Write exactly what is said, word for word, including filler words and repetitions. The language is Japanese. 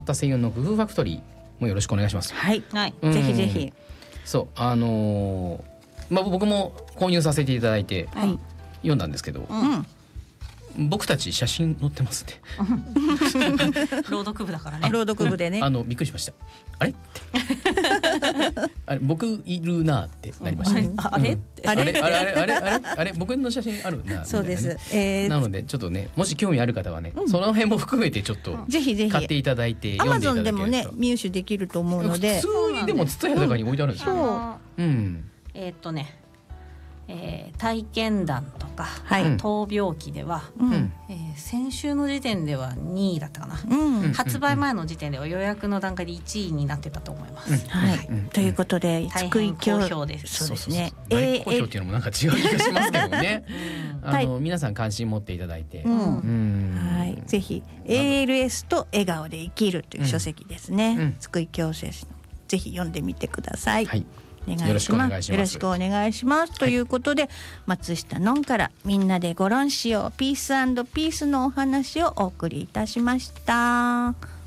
声優の工夫ファクトリーもよろしくお願いします。 はい、 はい、 ぜひぜひ。 そうあのー、まあ僕も購入させていただいて読んだんですけど、 うん僕たち写真載ってますね。 朗読部だからね。 朗読部でね、 あのびっくりしました。あれあれ僕いるなってなりました。 あれってあれあれあれあれあれあれ僕の写真あるな。 そうです。 えー、なのでちょっとね、もし興味ある方はね、うん、その辺も含めてちょっとぜひぜひ買っていただいて、 アマゾンでもね入手できると思うので、 普通にでも蔦屋とかに置いてあるんですよ。 そう。うん。えー、っとね。えー、体験談とか、はい、闘病記では、うんえー、先週の時点ではにいだったかな、うん、発売前の時点では予約の段階でいちいになってたと思います、うんはいはい、ということで大変好評です。 そうですね、 大好評っていうのもなんか違う気がしますけどね、うん、あの皆さん関心持っていただいて、うんうんはい、ぜひ エーエルエス と笑顔で生きるという書籍ですね、うん、津久井京生氏のぜひ読んでみてください、はいお願いします。よろしくお願いします。ということで、松下のんからみんなでご論しようピース&ピースのお話をお送りいたしました。